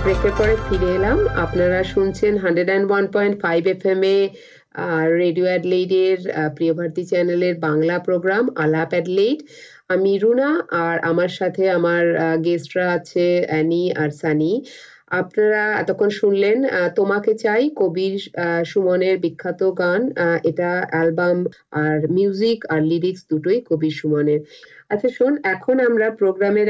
ব্রেকের পরে ফিরে এলাম। আপনারা শুনছেন 101.5 FM এ রেডিও অ্যাডলেইডের প্রিয় ভারতী চ্যানেলের বাংলা প্রোগ্রাম আলাপ অ্যাডলেইড। আমি রুনা, আর আমার সাথে আমার গেস্টরা আছে অ্যানি আর সানি। আপনারা এতক্ষণ শুনলেন তোমাকে চাই, কবির সুমনের বিখ্যাত গান। এটা অ্যালবাম, আর মিউজিক আর লিরিক্স দুটোই কবির সুমনের। আচ্ছা শোন, এখন আমরা প্রোগ্রামের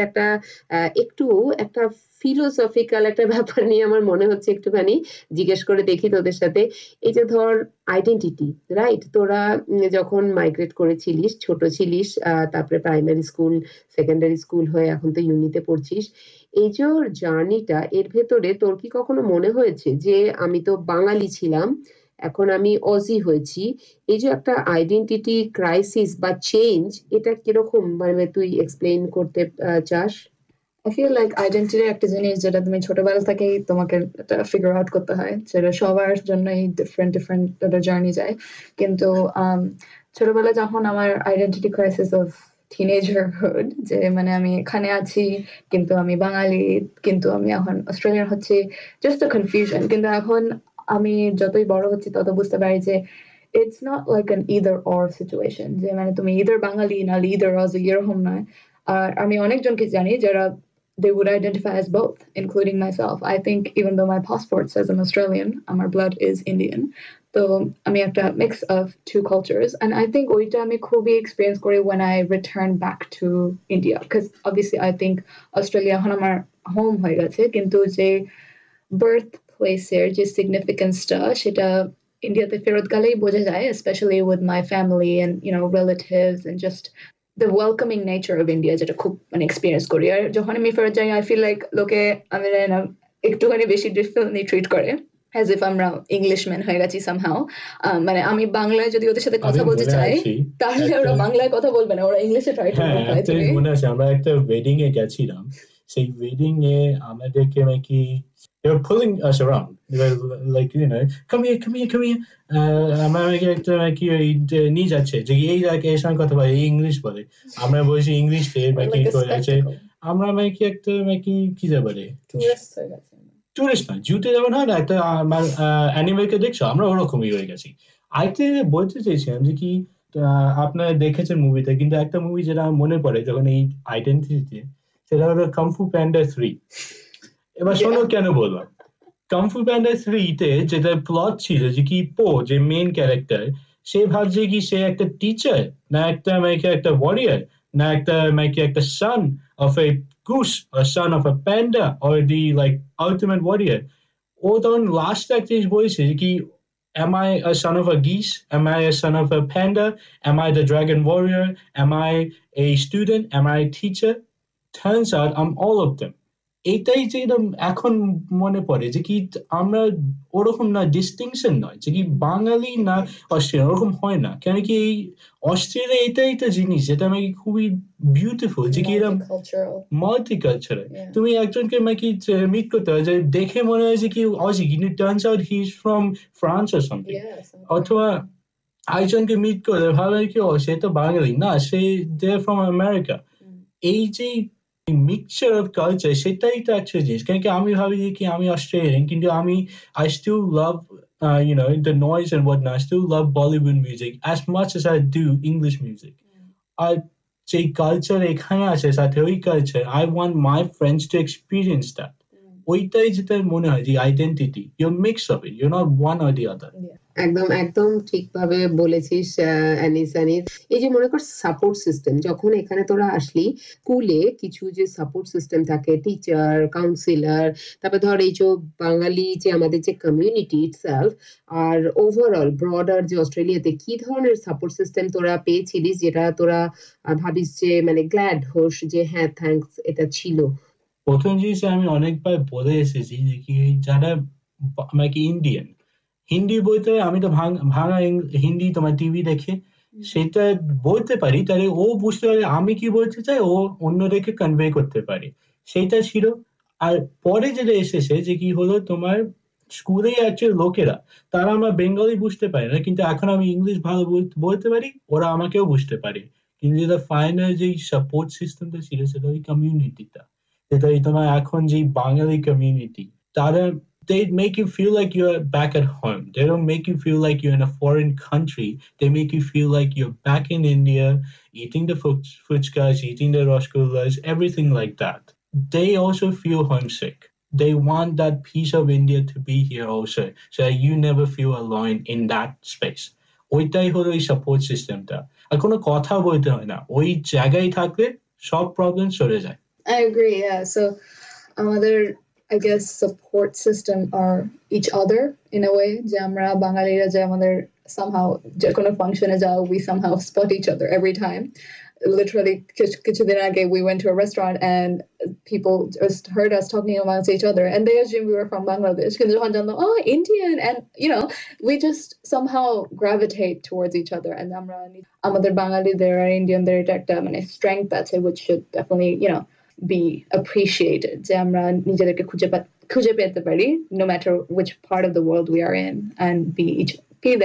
একটা ফিলোসফিক্যাল একটা ব্যাপার নিয়ে আমার মনে হচ্ছে একটুখানি জিজ্ঞেস করে দেখি তোদের সাথে। এই যে ধর আইডেন্টিটি, রাইট? তোরা যখন মাইগ্রেট করেছিলিস, ছোট ছিলিস, তারপরে প্রাইমারি স্কুল, সেকেন্ডারি স্কুল হয়ে এখন তো ইউনিতে পড়ছিস, এই যে জার্নিটা, এর ভেতরে তোর কি কখনো মনে হয়েছে যে আমি তো বাঙালি ছিলাম, এখন আমি অজি হয়েছি, এই যে একটা আইডেন্টিটি ক্রাইসিস বা চেঞ্জ, এটা কিরকম, মানে তুই এক্সপ্লেইন করতে চাস? I feel like identity একটা জিনিস যেটা তুমি ছোটবেলা থেকেই তোমাকে ফিগার আউট করতে হয়, সেটা সবার জন্যই ডিফারেন্ট ডিফারেন্ট জার্নি যায়। কিন্তু ছোটবেলা যখন আমার আইডেন্টিটি ক্রাইসিস অফ টিনেজারহুড, যে মানে আমি এখানে আছি কিন্তু আমি বাঙালি, কিন্তু আমি এখন অস্ট্রেলিয়ান হচ্ছি, জাস্ট আ কনফিউশন। কিন্তু এখন আমি যতই বড় হচ্ছি তত বুঝতে পারি যে it's not like an either or situation, যে মানে তুমি ইদার বাঙালি না ইদার অজ, এরকম নয়। আর আমি অনেকজনকে জানি যারা they would identify as both, including myself. I think even though my passport says I'm Australian, my blood is Indian. So I'm a mix of two cultures. And I think oita ami khubi experience kori when I return back to India. Because obviously I think Australia hon amar home hoye geche, kintu je birthplace er je significance ta seta India te ferot galei boja jay, especially with my family and relatives and just the welcoming nature of India, যেটা খুব মানে experience করি। আর যখন আমি ফেরত যাই, I feel like লোকে আমি একটুখানি বেশি ডিফারেন্টলি ট্রিট করে, অ্যাজ ইফ আমরা ইংলিশম্যান হয়ে গেছি সামহাও। মানে আমি বাংলায় যদি ওদের সাথে কথা বলতে চাই, তাহলে ওরা বাংলায় কথা বলবে না, ওরা ইংলিশে ট্রাই করবে। মনে আছে আমরা একটা ওয়েডিং এ গেছিলাম, সেই ওয়েডিং এ আমাদেরকে নাকি they were pulling us around. They were like, come here. আমরা একটা কি নিয়ে যাচ্ছে যে এই এর সঙ্গে কথা বলে, ইংলিশ বলে। আমরা বলছি ইংলিশ আমরা একটা কি যাবে টুরিস্ট না, জুতে যেমন হয় না, একটা অ্যানিমেলকে দেখছো, আমরা ওরকমই হয়ে গেছি। আরেকটা বলতে চাইছিলাম যে কি আপনারা দেখেছেন মুভিতে, কিন্তু একটা মুভি যেটা মনে পড়ে যখন এই আইডেন্টিটিতে, সেটা হলো কাংফু প্যান্ডা 3। এবার শোনো কেন বললাম। কাংফু প্যান্ডা 3 তে যেটা প্লট ছিল যে কি যে মেইন ক্যারেক্টার, সে ভাবছে কি সে একটা টিচার, না একটা ওয়ারিয়ার, না একটা son of a goose or son of a panda or the ultimate warrior. ও তখন লাস্ট একটা জিনিস বলছে কি, am I a son of a geese? Am I a son of a panda? Am I the dragon warrior? Am I a student? Am I a teacher? Turns out I'm all of them. এইটাই যে এখন মনে পড়ে যে কি আমরা ওরকম না, ডিস্টিংশন নয় যে কি বাঙালি না অস্ট্রেলিয়ান, ওরকম হয় না। কেন কি এই অস্ট্রেলিয়া এটাই তো জিনিস যেটা আমাকে খুবই বিউটিফুল, যে কি এরকম মাল্টিকালচারাল। তুমি একজনকে মিট করতে হয় যে দেখে মনে হয় যে কি অজি, কিন্তু turns out he is from France or something. অথবা একজনকে মিট করে ভাবে কি সে তো বাঙালি না, সে দে আর ফ্রম আমেরিকা। এই যে mixture of culture, সেটাই তো একটা জিনিস। কারণ কি আমি ভাবি যে কি আমি অস্ট্রেলিয়ান, কিন্তু I still love the noise and whatnot. I still love Bollywood music as much as I do English music. আর যে কালচার এখানে আছে সাথে ওই culture, I want my friends to experience that. ওইটাই যেটা মনে হয় যে identity, you're mix of it, you're not one or the other. একদম ঠিকভাবে বলেছিস আনিস। এই যে মনে কর সাপোর্ট সিস্টেম, যখন এখানে তোরা আসলি, স্কুলে কিছু যে সাপোর্ট সিস্টেম থাকে, টিচার, কাউন্সিলর, তারপর ধর এই যে বাঙালি যে আমাদের যে কমিউনিটি ইটসেলফ, আর ওভারঅল ব্রডার যে অস্ট্রেলিয়াতে কি ধরনের সাপোর্ট সিস্টেম তোরা পেয়েছিলিস, যেটা তোরা ভাবিস যে মানে গ্ল্যাড হোস যে হ্যাঁ থ্যাঙ্কস এটা ছিল? প্রথম জিনিস আমি অনেকবার বলে এসেছি যে কি যারা ইন্ডিয়ান হিন্দি বলতে, আমি তো ভাঙা হিন্দি তোমার টিভি দেখে সেটা বলতে পারি, তাহলে ও বুঝতে পারে আমি কি বলতে চাই, ও অন্যদেরকে কনভে করতে পারে, সেইটা ছিল। আর পরে যেটা এসেছে যে কি হলো, তোমার স্কুলে আছে লোকেরা, তারা আমার বেঙ্গলি বুঝতে পারে না, কিন্তু এখন আমি ইংলিশ ভালো বলতে পারি, ওরা আমাকেও বুঝতে পারে। কিন্তু যেটা ফাইনাল যে সাপোর্ট সিস্টেমটা ছিল, সেটা ওই কমিউনিটিটা, সেটা তোমার এখন যে বাঙালি community, Tara, they make you feel like you're back at home. They don't make you feel like you're in a foreign country. They make you feel like you're back in India, eating the fuchkas, eating the rasgullas, everything like that. They also feel homesick. They want that piece of India to be here also, so that you never feel alone in that space. ওইটাই হলো এই support সিস্টেমটা। আর কোনো কথা বলতে হয় না, ওই জায়গায় থাকলে সব প্রবলেম সরে যায়। I agree, yeah. So আমাদের I guess support system are each other in a way. যে আমরা বাঙালিরা যে আমাদের somehow যে কোনো ফাংশনে যাও, we somehow spot each other every time. Literally কিছুদিন আগে we went to a restaurant and people just heard us talking amongst each other and they assumed we were from Bangladesh because যখন জানলো oh Indian, and you know we just somehow gravitate towards each other. And আমরা আমাদের বাঙালিদের আর ইন্ডিয়ানদের এটা একটা মানে strength আছে which should definitely be appreciated, যে আমরা নিজেদেরকে খুঁজে পেতে পারি no matter which part of the world we are in and be